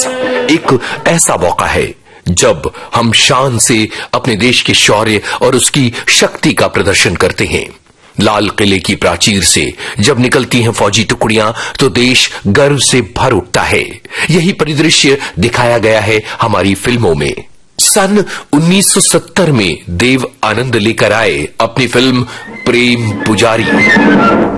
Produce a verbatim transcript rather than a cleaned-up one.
एक ऐसा मौका है जब हम शान से अपने देश के शौर्य और उसकी शक्ति का प्रदर्शन करते हैं। लाल किले की प्राचीर से जब निकलती हैं फौजी टुकड़ियां तो देश गर्व से भर उठता है। यही परिदृश्य दिखाया गया है हमारी फिल्मों में। सन उन्नीस सौ सत्तर में देव आनंद लेकर आए अपनी फिल्म प्रेम पुजारी।